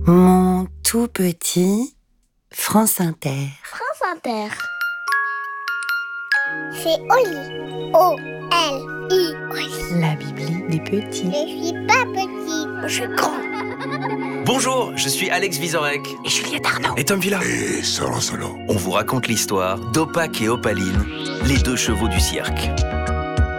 Mon tout petit France Inter. France Inter. C'est Oli. O-L-I. Oli. La Bibli des petits. Je suis pas petit, je suis grand. Bonjour, je suis Alex Vizorek. Et Juliette Arnaud. Et Tom Villa. Et Solo. On vous raconte l'histoire d'Opac et Opaline, les deux chevaux du cirque.